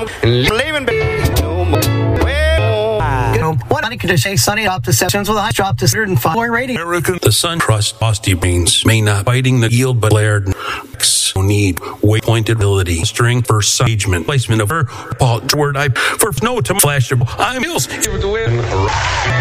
Leaving What honey could say sunny up to 7 with a high drop to 105 rating. American, the sun trust Austie beans may not fighting the yield, but layered need weight pointed ability string for sagement placement of her word I for no to flash. I'm Hills.